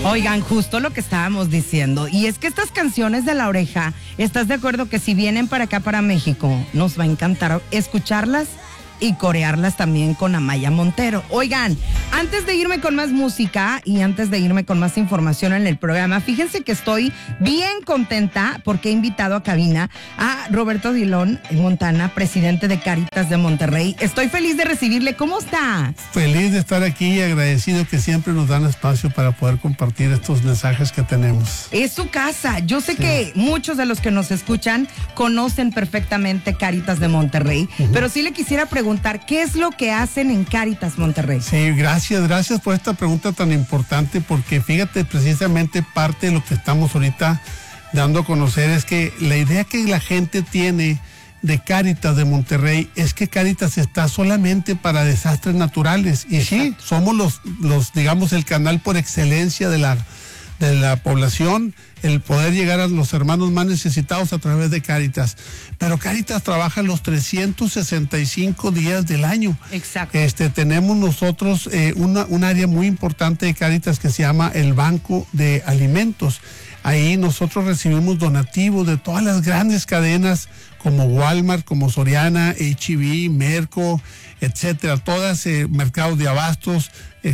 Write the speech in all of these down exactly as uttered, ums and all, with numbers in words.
Oigan, justo lo que estábamos diciendo. Y es que estas canciones de La Oreja, ¿estás de acuerdo que si vienen para acá, para México, nos va a encantar escucharlas y corearlas también con Amaya Montero? Oigan, antes de irme con más música y antes de irme con más información en el programa, fíjense que estoy bien contenta porque he invitado a cabina a Roberto Dilón Montana, presidente de Cáritas de Monterrey. Estoy feliz de recibirle. ¿Cómo está? Feliz de estar aquí y agradecido que siempre nos dan espacio para poder compartir estos mensajes que tenemos. Es su casa. Yo sé sí. que muchos de los que nos escuchan conocen perfectamente Cáritas de Monterrey, uh-huh. pero sí le quisiera preguntar preguntar, ¿qué es lo que hacen en Cáritas Monterrey? Sí, gracias, gracias por esta pregunta tan importante, porque fíjate, precisamente parte de lo que estamos ahorita dando a conocer es que la idea que la gente tiene de Cáritas de Monterrey es que Cáritas está solamente para desastres naturales. Y sí, somos los, los, digamos, el canal por excelencia de la, de la población, el poder llegar a los hermanos más necesitados a través de Cáritas. Pero Cáritas trabaja los trescientos sesenta y cinco días del año. Exacto. Este, tenemos nosotros eh, una, un área muy importante de Cáritas que se llama el Banco de Alimentos. Ahí nosotros recibimos donativos de todas las grandes cadenas como Walmart, como Soriana, H E B, Merco, etcétera, todas eh, mercados de abastos.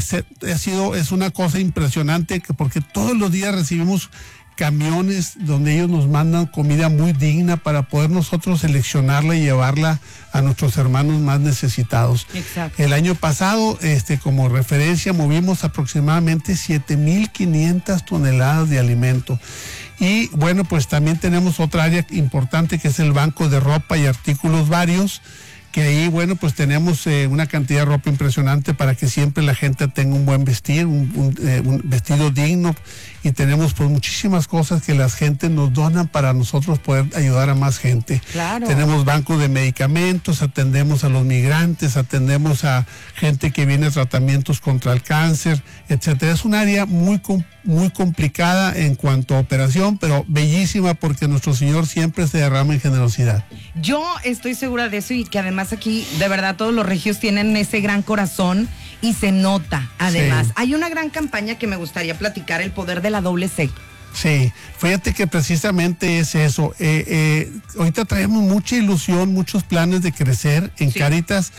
Ha sido, es una cosa impresionante que porque todos los días recibimos camiones donde ellos nos mandan comida muy digna para poder nosotros seleccionarla y llevarla a nuestros hermanos más necesitados. Exacto. El año pasado, este, como referencia, movimos aproximadamente siete mil quinientas toneladas de alimento. Y bueno, pues también tenemos otra área importante que es el banco de ropa y artículos varios, que ahí, bueno, pues tenemos eh, una cantidad de ropa impresionante para que siempre la gente tenga un buen vestir, un, un, eh, un vestido digno, y tenemos pues muchísimas cosas que las gentes nos donan para nosotros poder ayudar a más gente. Claro. Tenemos bancos de medicamentos, atendemos a los migrantes, atendemos a gente que viene a tratamientos contra el cáncer, etcétera. Es un área muy muy complicada en cuanto a operación, pero bellísima porque nuestro Señor siempre se derrama en generosidad. Yo estoy segura de eso y que además aquí, de verdad, todos los regios tienen ese gran corazón y se nota, además. Sí. Hay una gran campaña que me gustaría platicar, el poder de la doble C. Sí, fíjate que precisamente es eso. Eh, eh, ahorita traemos mucha ilusión, muchos planes de crecer en sí. Cáritas,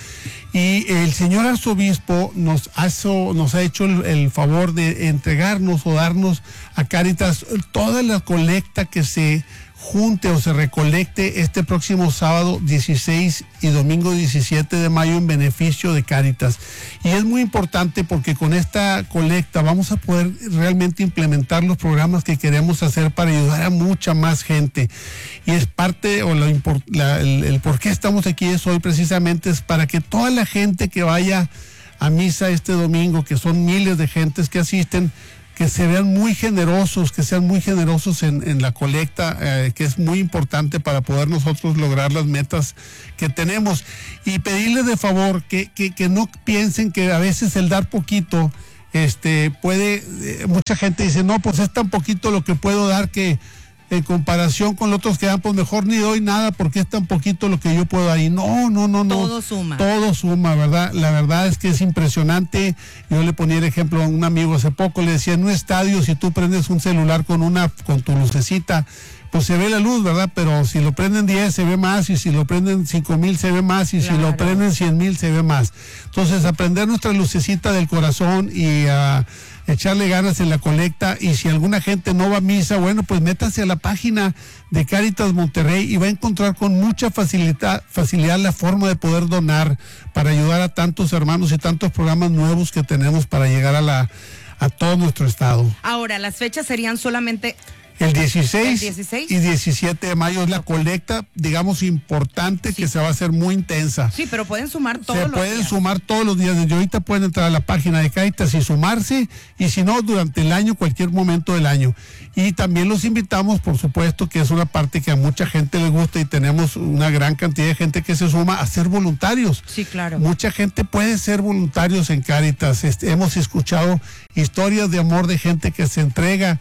y el señor arzobispo nos, hazo, nos ha hecho el, el favor de entregarnos o darnos a Cáritas toda la colecta que se junte o se recolecte este próximo sábado dieciséis y domingo diecisiete de mayo en beneficio de Cáritas. Y es muy importante porque con esta colecta vamos a poder realmente implementar los programas que queremos hacer para ayudar a mucha más gente. Y es parte, o la, la, el, el por qué estamos aquí es hoy precisamente, es para que toda la gente que vaya a misa este domingo, que son miles de gentes que asisten, que se vean muy generosos, que sean muy generosos en, en la colecta, eh, que es muy importante para poder nosotros lograr las metas que tenemos. Y pedirles de favor que, que, que no piensen que a veces el dar poquito, este, puede, eh, mucha gente dice, no, pues es tan poquito lo que puedo dar que en comparación con los otros que dan, pues mejor ni doy nada porque es tan poquito lo que yo puedo dar. Y no, no, no, no. Todo suma. Todo suma, ¿verdad? La verdad es que es impresionante. Yo le ponía el ejemplo a un amigo hace poco, le decía, en un estadio, si tú prendes un celular con una, con tu lucecita, pues se ve la luz, ¿verdad? Pero si lo prenden diez se ve más, y si lo prenden cinco mil se ve más, y claro, si lo prenden cien mil se ve más. Entonces, aprender nuestra lucecita del corazón y a uh, echarle ganas en la colecta. Y si alguna gente no va a misa, bueno, pues métase a la página de Cáritas Monterrey y va a encontrar con mucha facilidad, facilidad la forma de poder donar para ayudar a tantos hermanos y tantos programas nuevos que tenemos para llegar a la a todo nuestro estado. Ahora, las fechas serían solamente... El dieciséis, ¿El dieciséis? Y diecisiete de mayo es la colecta, digamos, importante, sí, que se va a hacer muy intensa. Sí, pero pueden sumar todos se los días. Se pueden sumar todos los días. Desde ahorita pueden entrar a la página de Cáritas y sumarse, y si no, durante el año, cualquier momento del año. Y también los invitamos, por supuesto, que es una parte que a mucha gente le gusta y tenemos una gran cantidad de gente que se suma a ser voluntarios. Sí, claro. Mucha gente puede ser voluntarios en Cáritas. Este, hemos escuchado historias de amor de gente que se entrega.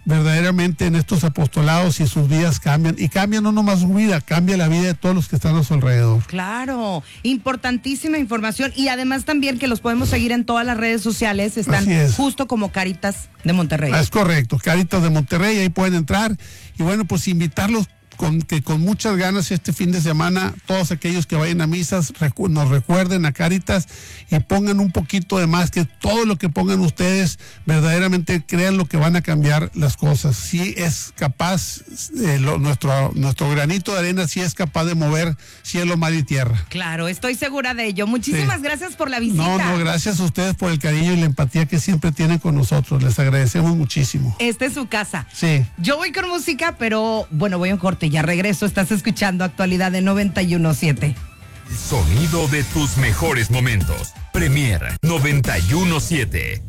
verdaderamente en estos apostolados y sus vidas cambian. Y cambian no nomás su vida, cambia la vida de todos los que están a su alrededor. Claro, importantísima información. Y además también que los podemos seguir en todas las redes sociales. Están justo como Caritas de Monterrey. Es correcto, Caritas de Monterrey, ahí pueden entrar. Y bueno, pues invitarlos con que con muchas ganas este fin de semana, todos aquellos que vayan a misas, recu- nos recuerden a Caritas y pongan un poquito de más, que todo lo que pongan ustedes, verdaderamente crean lo que van a cambiar las cosas. Sí es capaz, eh, lo, nuestro, nuestro granito de arena sí es capaz de mover cielo, mar y tierra. Claro, estoy segura de ello. Muchísimas sí. gracias por la visita. No, no, gracias a ustedes por el cariño y la empatía que siempre tienen con nosotros. Les agradecemos muchísimo. Esta es su casa. Sí. Yo voy con música, pero bueno, voy a un corte. Ya regreso, estás escuchando Actualidad de noventa y uno punto siete. Sonido de tus mejores momentos. Premier noventa y uno punto siete.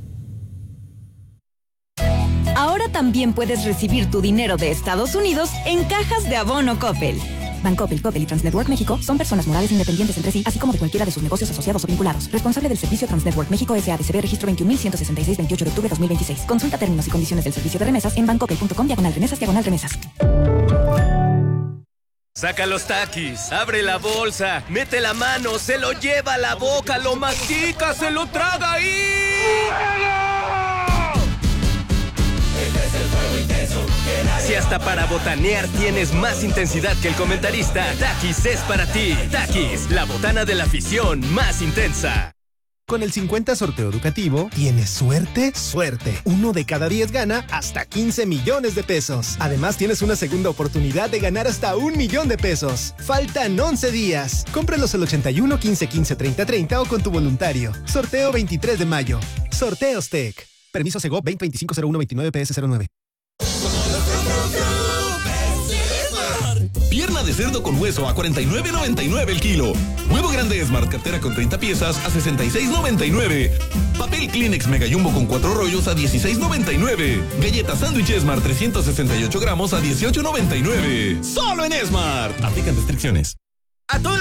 Ahora también puedes recibir tu dinero de Estados Unidos en cajas de abono Coppel. Bancoppel, Coppel y Transnetwork México son personas morales independientes entre sí, así como de cualquiera de sus negocios asociados o vinculados. Responsable del servicio Transnetwork México S A D C B, registro veintiún mil ciento sesenta y seis, veintiocho de octubre de dos mil veintiséis. Consulta términos y condiciones del servicio de remesas en bancoppel punto com diagonal remesas diagonal remesas. Saca los taquis, abre la bolsa, mete la mano, se lo lleva a la boca, lo mastica, se lo traga y... Si hasta para botanear tienes más intensidad que el comentarista, Takis es para ti. Takis, la botana de la afición más intensa. Con el cincuenta sorteo educativo, ¿tienes suerte? Suerte. Uno de cada diez gana hasta quince millones de pesos. Además, tienes una segunda oportunidad de ganar hasta un millón de pesos. Faltan once días. Cómpralos al ochenta y uno, quince, quince, treinta, treinta o con tu voluntario. Sorteo veintitrés de mayo. Sorteos Tech. Permiso Segov veinte veinticinco cero uno veintinueve P S cero nueve. Pierna de cerdo con hueso a cuarenta y nueve noventa y nueve el kilo. Huevo grande Smart cartera con treinta piezas a sesenta y seis noventa y nueve. Papel Kleenex Mega Jumbo con cuatro rollos a dieciséis noventa y nueve. Galletas Sándwich Smart trescientos sesenta y ocho gramos a dieciocho noventa y nueve. Solo en Smart. Aplican restricciones. A todos